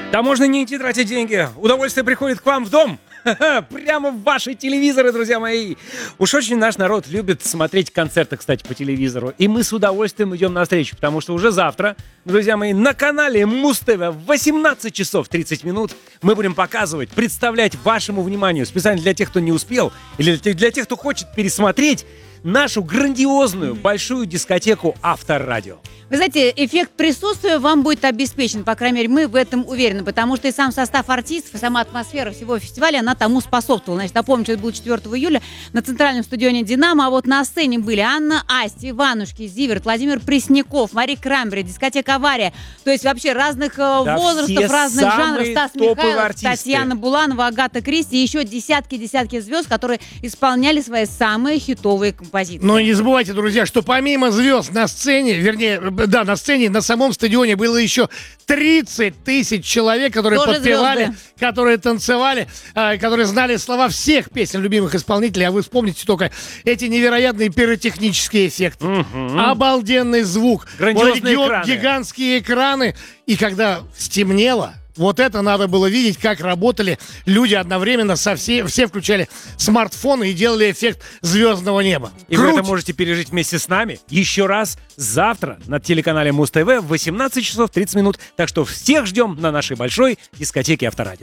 Да можно не идти тратить деньги. Удовольствие приходит к вам в дом. Прямо в ваши телевизоры, друзья мои. Уж очень наш народ любит смотреть концерты, кстати, по телевизору. И мы с удовольствием идем навстречу, потому что уже завтра, друзья мои, на канале Муз-ТВ в 18 часов 30 минут мы будем показывать, представлять вашему вниманию, специально для тех, кто не успел, или для тех, кто хочет пересмотреть, нашу грандиозную большую дискотеку Авторадио. Вы знаете, эффект присутствия вам будет обеспечен, по крайней мере, мы в этом уверены, потому что и сам состав артистов, и сама атмосфера всего фестиваля, она тому способствовала. Значит, напомню, что это было 4 июля на центральном стадионе «Динамо», а вот на сцене были Анна Асти, Иванушки, Зиверт, Владимир Пресняков, Мари Крамбери, дискотека «Авария». То есть вообще разных возрастов, разных жанров. Стас Михайлов, артисты. Татьяна Буланова, Агата Кристи и еще десятки звезд, которые исполняли свои самые хитовые композиции. Но не забывайте, друзья, что помимо звезд на сцене, на сцене, на самом стадионе было еще 30 тысяч человек, которые тоже подпевали, звезды, которые танцевали, которые знали слова всех песен любимых исполнителей. А вы вспомните только эти невероятные пиротехнические эффекты. Обалденный звук. Грандиозные экраны. Гигантские экраны. И когда стемнело, вот это надо было видеть, как работали люди одновременно, все включали смартфоны и делали эффект звездного неба. И вы это можете пережить вместе с нами еще раз завтра на телеканале Муз-ТВ в 18 часов 30 минут. Так что всех ждем на нашей большой дискотеке Авторадио.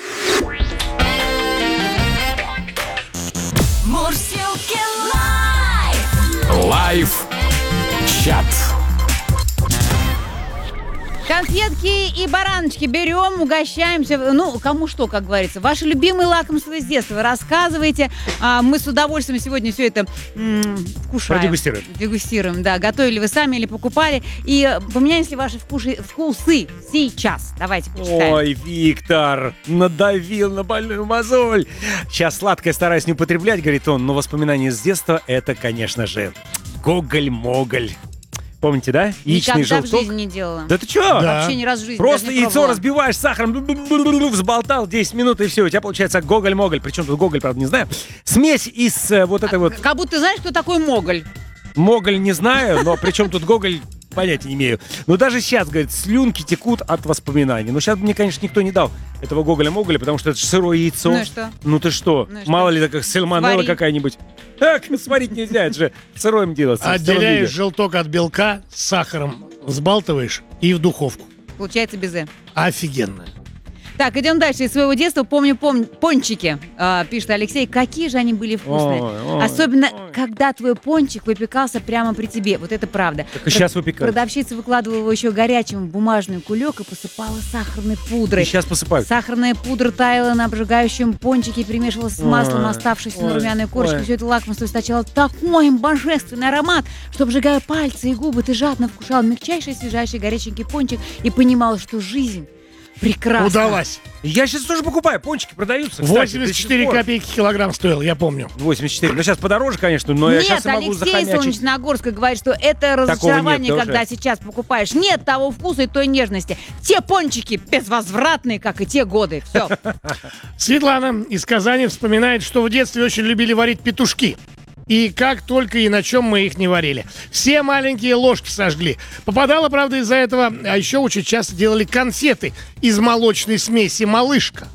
Мурзилки лайв! Лайв-чат. Конфетки и бараночки берем, угощаемся. Ну, кому что, как говорится. Ваши любимые лакомства из детства. Вы рассказываете. Мы с удовольствием сегодня все это вкушаем. Продегустируем. Дегустируем, да. Готовили вы сами или покупали. И поменяются ли ваши вкусы сейчас? Давайте почитаем. Ой, Виктор, надавил на больную мозоль. Сейчас сладкое стараюсь не употреблять, говорит он, но воспоминания с детства — это, конечно же, гоголь-моголь. Помните, да? Яичный Никогда желток. в жизни не делала. Да ты чё? Да. Вообще ни разу в жизни Просто даже не яйцо пробовала. разбиваешь сахаром, взболтал 10 минут, и все. У тебя получается гоголь-моголь. Причем тут гоголь, правда, не знаю. Смесь из вот этой вот... Как будто ты знаешь, кто такой моголь. Моголь не знаю, но причем тут гоголь, понятия не имею. Но даже сейчас, говорит, слюнки текут от воспоминаний. Но сейчас мне, конечно, никто не дал этого гоголя-моголя, потому что это же сырое яйцо. Ну и что? Ну ты что? Ну и что? Мало ли, такая сальмонелла Свари. какая-нибудь. Так, сварить нельзя, это же сырое делается. Отделяешь желток от белка, с сахаром взбалтываешь и в духовку. Получается безе. Офигенно. Так, идем дальше. Из своего детства помню пончики, пишет Алексей. Какие же они были вкусные. Ой, Особенно, когда твой пончик выпекался прямо при тебе. Вот это правда. Так и сейчас выпекают. Продавщица выкладывала его еще горячим в бумажный кулек и посыпала сахарной пудрой. И сейчас посыпают. Сахарная пудра таяла на обжигающем пончике и перемешивалась с маслом, оставшейся на румяной корочке. Все это лакомство источало такой божественный аромат, что, обжигая пальцы и губы, ты жадно вкушал мягчайший, свежайший, горяченький пончик и понимал, что жизнь прекрасна. Удалась. Я сейчас тоже покупаю, пончики продаются, кстати, до сих 84 пор. копейки килограмм стоил, я помню. 84. Ну, сейчас подороже, конечно, но я Нет, сейчас и могу Алексей захомячить. Солнечногорская говорит, что это Такого разочарование, нет когда тоже. сейчас покупаешь. Нет того вкуса и той нежности. Те пончики безвозвратные, как и те годы. Все. Светлана из Казани вспоминает, что в детстве очень любили варить петушки. И как только и на чем мы их не варили. Все маленькие ложки сожгли. Попадало, правда, из-за этого. А еще очень часто делали конфеты из молочной смеси «Малышка».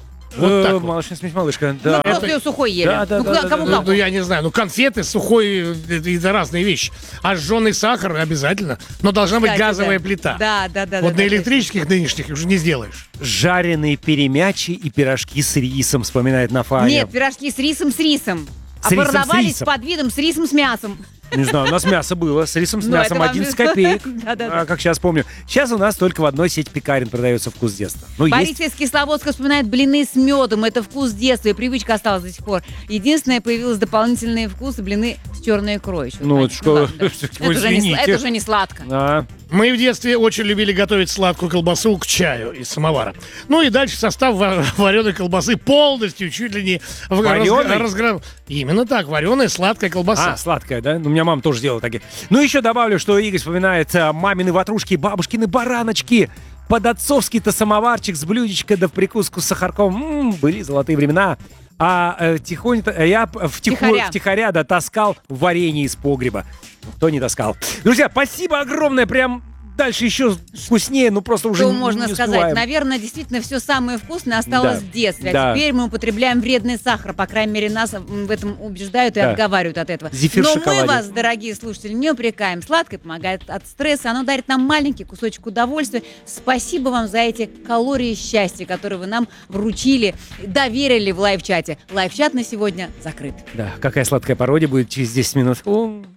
Вот так вот. Молочная смесь малышка, Мы да. просто ее сухой ели. Да, Ну, да, кому да, как. Ну, я не знаю, конфеты, сухой, это разные вещи. А жженый сахар обязательно. Но должна быть Кстати, газовая да. плита. Да. Вот да, на электрических нынешних уже не сделаешь. Жареные перемячи и пирожки с рисом, вспоминает Нафаня. Нет, пирожки с рисом. С рисом, А с продавались рисом. под видом с рисом с мясом. Не знаю, у нас мясо было, с рисом, с Ну, мясом, это вам 11 не- копеек. Да. Как сейчас помню. Сейчас у нас только в одной сети пекарен продается вкус детства. Ну, есть. Борис из Кисловодска вспоминает блины с медом. Это вкус детства, и привычка осталась до сих пор. Единственное, появилось дополнительные вкусы блины с черной икрой. Еще. Ну, вот что- ладно, да. Ой, извините. Это уже не сладко. А, Мы в детстве очень любили готовить сладкую колбасу к чаю из самовара. Ну и дальше состав вареной колбасы полностью, чуть ли не Варёной? разграм. Именно так, вареная сладкая колбаса. сладкая, да? Ну, у меня мама тоже делала такие. Ну, еще добавлю, что Игорь вспоминает мамины ватрушки, бабушкины бараночки. Под отцовский-то самоварчик с блюдечкой да в прикуску с сахарком. Были золотые времена. Тихонько я втихаря таскал варенье из погреба. Кто не таскал. Друзья, спасибо огромное. Прям дальше еще вкуснее, ну просто уже Что не можно не сказать? успеваем. Наверное, действительно, все самое вкусное осталось Да. в детстве. Да. А теперь мы употребляем вредный сахар. По крайней мере, нас в этом убеждают и Да. отговаривают от этого. Зефир в Но мы шоколаде. вас, дорогие слушатели, не упрекаем. Сладкое помогает от стресса. Оно дарит нам маленький кусочек удовольствия. Спасибо вам за эти калории счастья, которые вы нам вручили, доверили в лайв-чате. Лайв-чат на сегодня закрыт. Да, какая сладкая пародия будет через 10 минут. О,